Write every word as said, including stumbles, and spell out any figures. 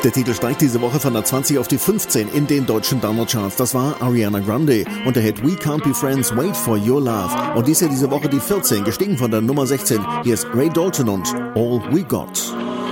Der Titel steigt diese Woche von der zwanzig auf die fünfzehn in den deutschen Download-Charts. Das war Ariana Grande und der Hit We Can't Be Friends, Wait for Your Love. Und dies ja diese Woche die vierzehn, gestiegen von der Nummer sechzehn. Hier ist Ray Dalton und All We Got.